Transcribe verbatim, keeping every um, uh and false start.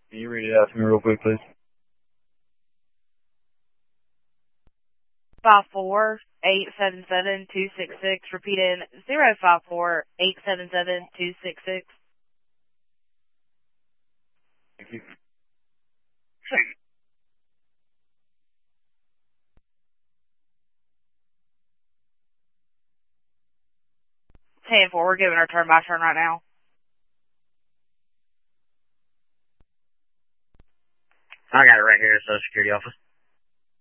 Can you read it out to me real quick, please? Five four eight seven seven two six six. Repeating zero five four eight seven seven two six six. Thank you. Ten four. We're giving our turn by turn right now. I got it right here, Social Security office.